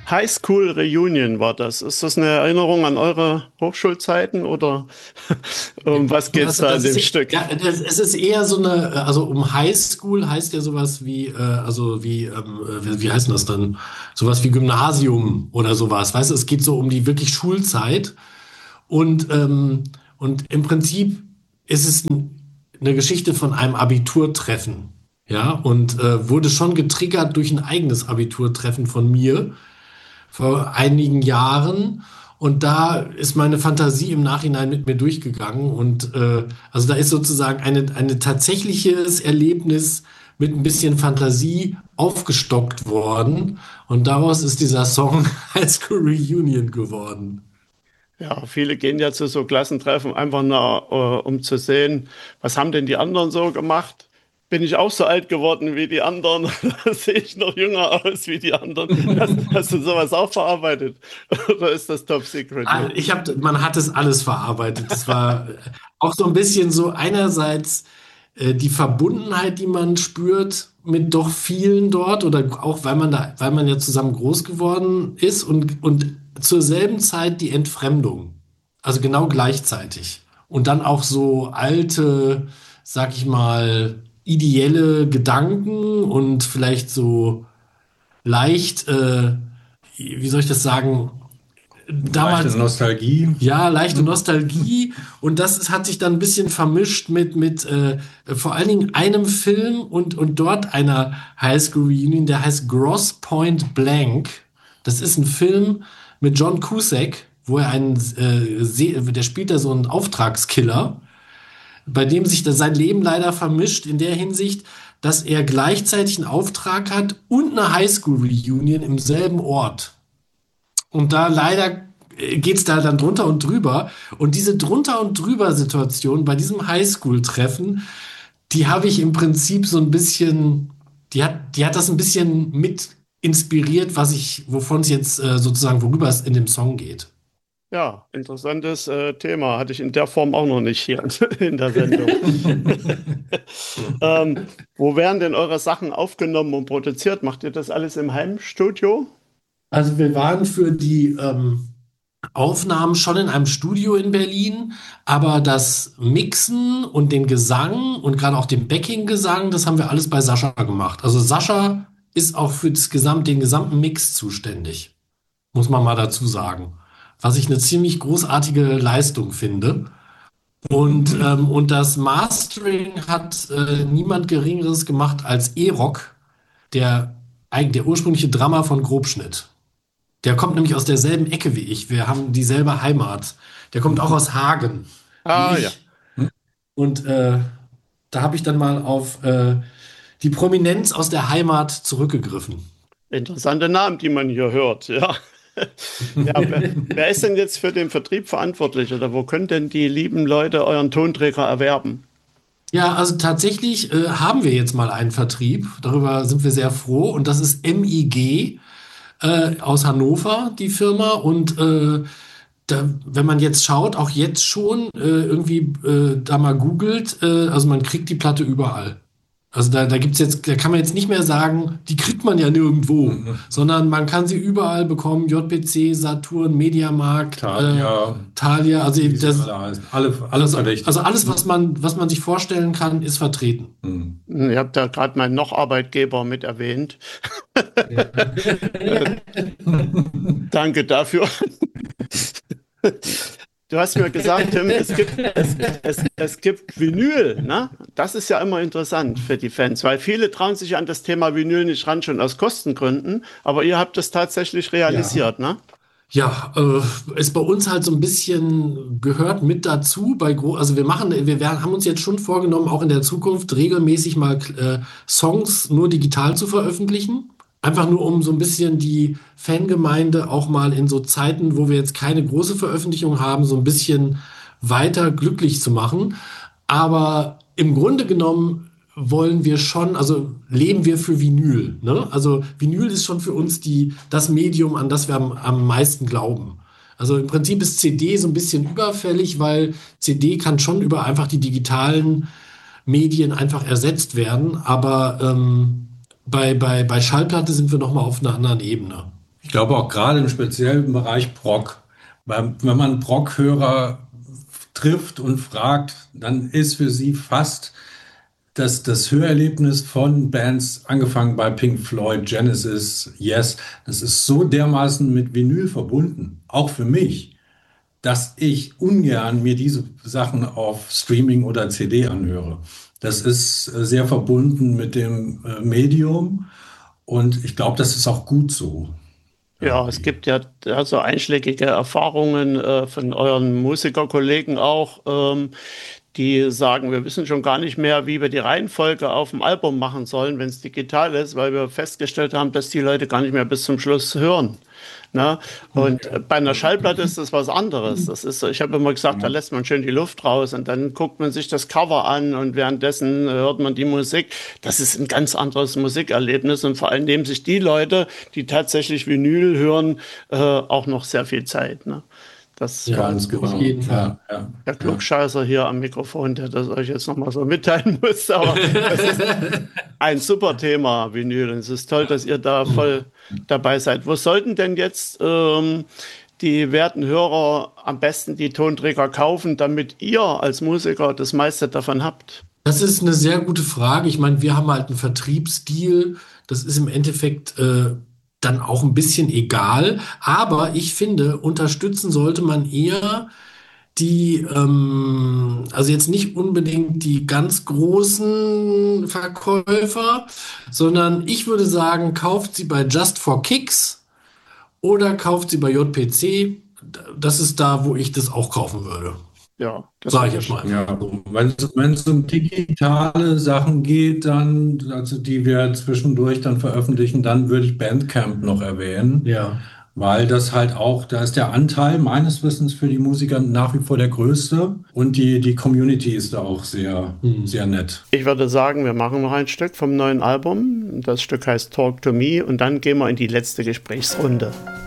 High School Reunion war das. Ist das eine Erinnerung an eure Hochschulzeiten oder um was geht's Also da in das dem ist, Stück? ja, es ist eher so eine, also um Highschool heißt ja sowas wie, wie heißt denn das dann? Sowas wie Gymnasium oder sowas. Weißt du, es geht so um die wirklich Schulzeit und, und im Prinzip ist es eine Geschichte von einem Abiturtreffen. Ja, und wurde schon getriggert durch ein eigenes Abiturtreffen von mir vor einigen Jahren. Und da ist meine Fantasie im Nachhinein mit mir durchgegangen. Und also da ist sozusagen eine tatsächliches Erlebnis mit ein bisschen Fantasie aufgestockt worden. Und daraus ist dieser Song High School Reunion geworden. Ja, viele gehen ja zu so Klassentreffen einfach nur, um zu sehen, was haben denn die anderen so gemacht? Bin ich auch so alt geworden wie die anderen? Sehe ich noch jünger aus wie die anderen? Hast du sowas auch verarbeitet? Oder ist das Top Secret Ah, noch? man hat es alles verarbeitet. Es war auch so ein bisschen so einerseits die Verbundenheit, die man spürt mit doch vielen dort oder auch weil man ja zusammen groß geworden ist und zur selben Zeit die Entfremdung. Also genau gleichzeitig. Und dann auch so alte, sag ich mal, ideelle Gedanken und vielleicht so leicht, wie soll ich das sagen, Leichte damals Nostalgie. ja, leichte Nostalgie und hat sich dann ein bisschen vermischt mit vor allen Dingen einem Film und dort einer Highschool Reunion, der heißt Gross Point Blank. Das ist ein Film mit John Cusack, wo er der spielt da so einen Auftragskiller, bei dem sich sein Leben leider vermischt in der Hinsicht, dass er gleichzeitig einen Auftrag hat und eine Highschool Reunion im selben Ort. Und da leider geht's da dann drunter und drüber. Und diese drunter und drüber Situation bei diesem Highschool-Treffen, die habe ich im Prinzip so ein bisschen, die hat das ein bisschen mit inspiriert, wovon es jetzt sozusagen, worüber es in dem Song geht. Ja, interessantes Thema. Hatte ich in der Form auch noch nicht hier in der Sendung. Wo werden denn eure Sachen aufgenommen und produziert? Macht ihr das alles im Heimstudio? Also wir waren für die Aufnahmen schon in einem Studio in Berlin, aber das Mixen und den Gesang und gerade auch den Backing-Gesang, das haben wir alles bei Sascha gemacht. Also Sascha ist auch für den gesamten Mix zuständig, muss man mal dazu sagen. Was ich eine ziemlich großartige Leistung finde. Und das Mastering hat niemand Geringeres gemacht als E-Rock, der ursprüngliche Drummer von Grobschnitt. Der kommt nämlich aus derselben Ecke wie ich. Wir haben dieselbe Heimat. Der kommt auch aus Hagen, wie Ah ja, ich. Und da habe ich dann mal auf die Prominenz aus der Heimat zurückgegriffen. interessante Namen, die man hier hört. Ja. Ja, wer ist denn jetzt für den Vertrieb verantwortlich oder wo können denn die lieben Leute euren Tonträger erwerben? Ja, also tatsächlich haben wir jetzt mal einen Vertrieb. Darüber sind wir sehr froh. Und das ist MIG aus Hannover, die Firma. Und wenn man jetzt schaut, auch jetzt schon irgendwie da mal googelt, also man kriegt die Platte überall. Also da gibt's jetzt, da kann man jetzt nicht mehr sagen, die kriegt man ja nirgendwo, sondern man kann sie überall bekommen. JPC, Saturn, Mediamarkt, Ja, Thalia, also wie sie das, alle heißen. Alle verdächtig. also alles, was man sich vorstellen kann, ist vertreten. Hm. Ihr habt da gerade meinen Noch-Arbeitgeber mit erwähnt. Äh, Danke dafür. Du hast mir gesagt, Tim, es gibt Vinyl, ne? Das ist ja immer interessant für die Fans, weil viele trauen sich an das Thema Vinyl nicht ran, schon aus Kostengründen. Aber ihr habt das tatsächlich Ja. realisiert, ne? Ja, ist bei uns halt so ein bisschen gehört mit dazu. Also haben uns jetzt schon vorgenommen, auch in der Zukunft regelmäßig mal Songs nur digital zu veröffentlichen. Einfach nur, um so ein bisschen die Fangemeinde auch mal in so Zeiten, wo wir jetzt keine große Veröffentlichung haben, so ein bisschen weiter glücklich zu machen. Aber im Grunde genommen wollen wir schon, also leben wir für Vinyl, ne? Also Vinyl ist schon für uns das Medium, an das wir am meisten glauben. Also im Prinzip ist CD so ein bisschen überfällig, weil CD kann schon über einfach die digitalen Medien einfach ersetzt werden, aber bei Schallplatte sind wir noch mal auf einer anderen Ebene. Ich glaube auch gerade im speziellen Bereich Prog. Weil wenn man Prog-Hörer trifft und fragt, dann ist für sie fast das Hörerlebnis von Bands, angefangen bei Pink Floyd, Genesis, Yes, das ist so dermaßen mit Vinyl verbunden, auch für mich, dass ich ungern mir diese Sachen auf Streaming oder CD anhöre. Das ist sehr verbunden mit dem Medium und ich glaube, das ist auch gut so. Ja, es gibt ja so einschlägige Erfahrungen von euren Musikerkollegen auch, die sagen, wir wissen schon gar nicht mehr, wie wir die Reihenfolge auf dem Album machen sollen, wenn es digital ist, weil wir festgestellt haben, dass die Leute gar nicht mehr bis zum Schluss hören. Ne? Und bei einer Schallplatte ist das was anderes. Das ist so, ich habe immer gesagt, da lässt man schön die Luft raus und dann guckt man sich das Cover an und währenddessen hört man die Musik. Das ist ein ganz anderes Musikerlebnis und vor allem nehmen sich die Leute, die tatsächlich Vinyl hören, auch noch sehr viel Zeit. Ne? Das Ja, war ganz genau. Auf jeden Fall. der Klugscheißer hier am Mikrofon, der das euch jetzt nochmal so mitteilen muss. Aber es ist ein super Thema, Vinyl. Und es ist toll, dass ihr da voll dabei seid. Wo sollten denn jetzt die werten Hörer am besten die Tonträger kaufen, damit ihr als Musiker das meiste davon habt? Das ist eine sehr gute Frage. Ich meine, wir haben halt einen Vertriebsdeal. Das ist im Endeffekt dann auch ein bisschen egal. Aber ich finde, unterstützen sollte man eher die, also jetzt nicht unbedingt die ganz großen Verkäufer, sondern ich würde sagen, kauft sie bei Just for Kicks oder kauft sie bei JPC. Das ist da, wo ich das auch kaufen würde. Ja, das Sage ich jetzt mal. Ja, wenn es um digitale Sachen geht, dann, also die wir zwischendurch dann veröffentlichen, dann würde ich Bandcamp noch erwähnen, Ja. weil das halt auch, da ist der Anteil meines Wissens für die Musiker nach wie vor der größte und die Community ist da auch sehr, sehr nett. Ich würde sagen, wir machen noch ein Stück vom neuen Album. Das Stück heißt Talk to Me und dann gehen wir in die letzte Gesprächsrunde.